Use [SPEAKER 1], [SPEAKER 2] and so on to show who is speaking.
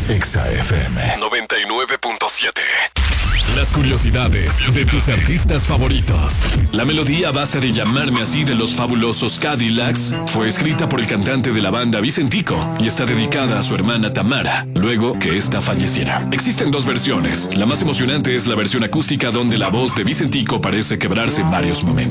[SPEAKER 1] Exa FM
[SPEAKER 2] 99.7.
[SPEAKER 3] Las curiosidades de tus artistas favoritos. La melodía Basta de llamarme así de los fabulosos Cadillacs fue escrita por el cantante de la banda Vicentico y está dedicada a su hermana Tamara, luego que ésta falleciera. Existen dos versiones. La más emocionante es la versión acústica donde la voz de Vicentico parece quebrarse en varios momentos.